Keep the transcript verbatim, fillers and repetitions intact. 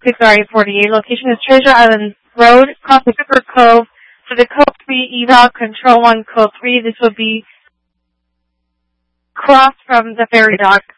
six R eight forty-eight. Location is Treasure Island Road, across the Cooper Cove. For the Code three eval, Control one, Code three. This will be across from the ferry dock.